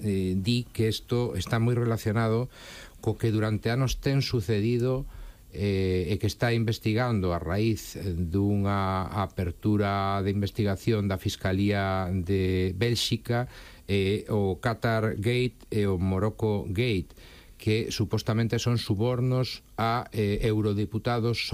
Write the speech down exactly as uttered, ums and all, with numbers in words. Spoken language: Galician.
eh, di que isto está moi relacionado co que durante anos ten sucedido eh, e que está investigando a raíz dunha apertura de investigación da Fiscalía de Bélxica, eh, o Qatar Gate e o Morocco Gate, que supostamente son subornos a eh, eurodiputados